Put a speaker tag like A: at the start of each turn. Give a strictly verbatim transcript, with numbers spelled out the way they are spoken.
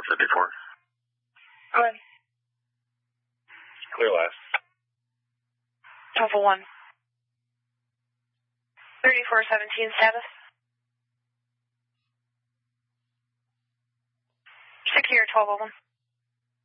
A: one fifty-four.
B: Go ahead.
A: Clear last.
B: twelve oh one. thirty-four seventeen status. Secure twelve oh one.